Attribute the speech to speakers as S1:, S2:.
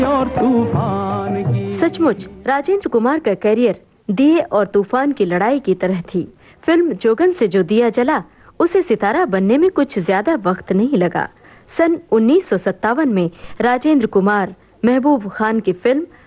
S1: और तूफान की।
S2: सचमुच राजेंद्र कुमार का करियर दिए और तूफान की लड़ाई की तरह थी। फिल्म जोगन से जो दिया जला, उसे सितारा बनने में कुछ ज्यादा वक्त नहीं लगा। सन 1957 में राजेंद्र कुमार महबूब खान की फिल्म